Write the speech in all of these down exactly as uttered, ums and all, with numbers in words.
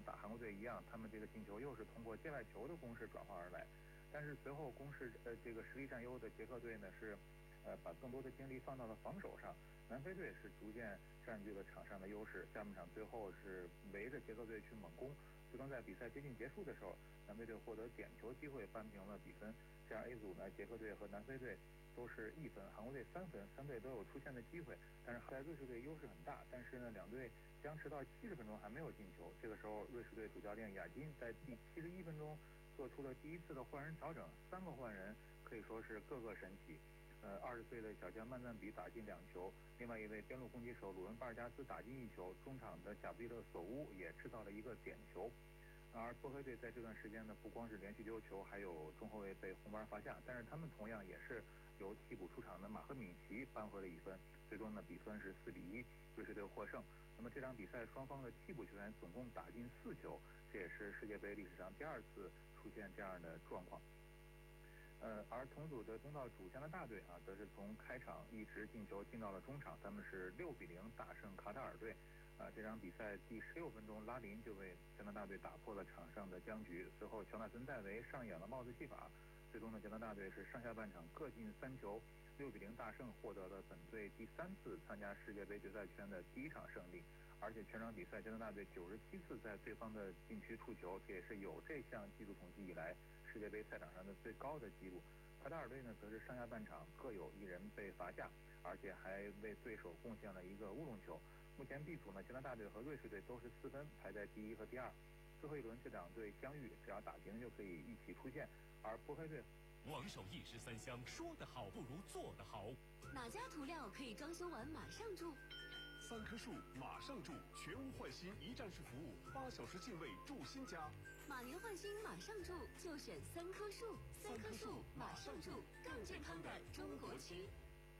打韩国队一样，他们这个进球又是通过界外球的攻势转化而来。但是随后攻势呃这个实力占优的捷克队呢是，呃把更多的精力放到了防守上。南非队是逐渐占据了场上的优势，下半场最后是围着捷克队去猛攻，最终在比赛接近结束的时候，南非队获得点球机会扳平了比分。这样 A 组呢，捷克队和南非队都是一分，韩国队三分，三队都有出线的机会。但是后来瑞士队优势很大，但是呢两队僵持到七十分钟还没有进球。这个时候瑞士队主教练亚金在第七十一分钟做出了第一次的换人调整，三个换人可以说是各个神奇。呃，二十岁的小将曼赞比打进两球，另外一位边路攻击手鲁文巴尔加斯打进一球，中场的贾布利勒索乌也制造了一个点球。而波黑队在这段时间呢，不光是连续丢球，还有中后卫被红牌罚下，但是他们同样也是由替补出场的马赫敏奇扳回了一分，最终呢比分是四比一，瑞士队获胜。那么这场比赛双方的替补球员总共打进四球，这也是世界杯历史上第二次出现这样的状况。呃，而同组的东道主加拿大队啊，则是从开场一直进球进到了中场，他们是六比零大胜卡塔尔队。啊，这场比赛第十六分钟，拉林就为加拿大队打破了场上的僵局。随后，乔纳森·戴维上演了帽子戏法，最终呢，加拿大队是上下半场各进三球，六比零大胜，获得了本队第三次参加世界杯决赛圈的第一场胜利。而且全场比赛，加拿大队九十七次在对方的禁区触球，这也是有这项技术统计以来世界杯赛场上的最高的纪录。卡塔尔队呢，则是上下半场各有一人被罚下，而且还为对手贡献了一个乌龙球。目前 B 组呢，加拿大队和瑞士队都是四分，排在第一和第二。最后一轮这两队相遇，只要打平就可以一起出线。而波黑队， 王守一石三香，说得好不如做得好。 哪家涂料可以装修完马上住？ 三棵树马上住，全屋换新一站式服务，八小时进位住新家。 马年换新马上住，就选三棵树。三棵树马上住，更健康的中国区。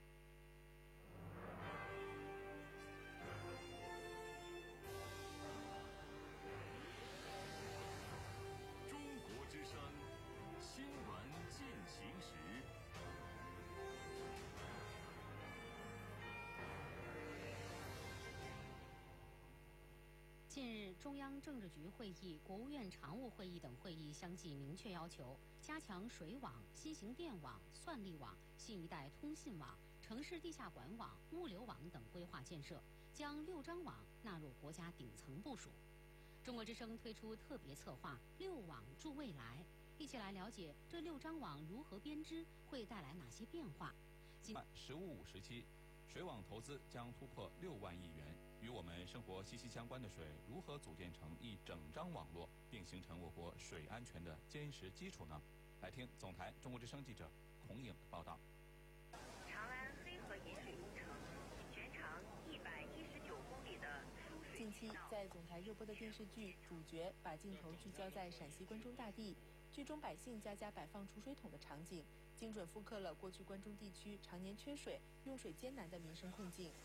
中国之声，新闻进行时。 近日，中央政治局会议、国务院常务会议等会议相继明确要求，加强水网、新型电网、算力网、新一代通信网、城市地下管网、物流网等规划建设，将六张网纳入国家顶层部署。中国之声推出特别策划“六网助未来”，一起来了解这六张网如何编织，会带来哪些变化。 十五五时期，水网投资将突破六万亿元。与我们生活息息相关的水，如何组建成一整张网络，并形成我国水安全的坚实基础呢？来听总台中国之声记者孔颖的报道。 长安黑河引水工程，全长一百一十九公里的输水。 近期在总台热播的电视剧《主角》，把镜头聚焦在陕西关中大地，剧中百姓家家摆放储水桶的场景，精准复刻了过去关中地区常年缺水、用水艰难的民生困境。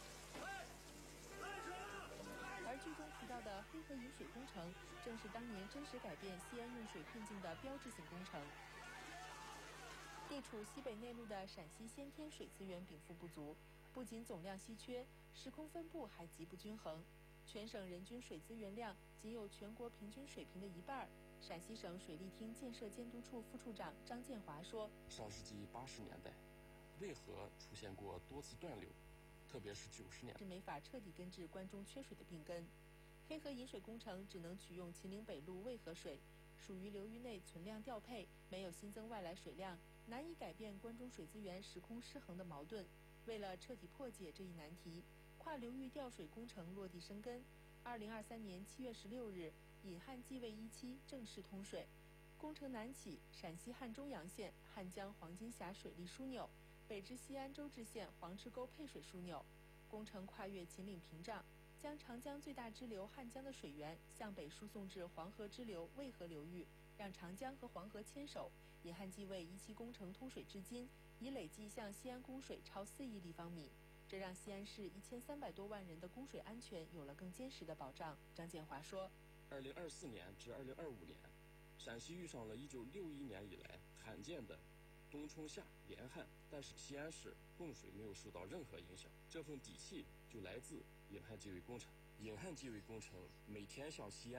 而剧中提到的黑河引水工程，正是当年真实改变西安用水困境的标志性工程。地处西北内陆的陕西先天水资源禀赋不足，不仅总量稀缺，时空分布还极不均衡。全省人均水资源量仅有全国平均水平的一半。陕西省水利厅建设监督处副处长张建华说：“ 上世纪八十年代，渭河出现过多次断流。”特别是九十年是没法彻底根治关中缺水的病根。黑河引水工程只能取用秦岭北路渭河水，属于流域内存量调配，没有新增外来水量，难以改变关中水资源时空失衡的矛盾。为了彻底破解这一难题，跨流域调水工程落地生根。二零二三年七月十六日，引汉济渭一期正式通水。工程南起陕西汉中阳县汉江黄金峡水利枢纽，北至西安周至县黄池沟配水枢纽。工程跨越秦岭屏障，将长江最大支流汉江的水源向北输送至黄河支流渭河流域，让长江和黄河牵手。引汉济渭一期工程通水至今，已累计向西安供水超四亿立方米，这让西安市一千三百多万人的供水安全有了更坚实的保障。张建华说：“ 二零二四年至二零二五年，陕西遇上了一九六一年以来罕见的冬春夏连旱，但是西安市供水没有受到任何影响，这份底气就来自引汉济渭工程。引汉济渭工程每天向西安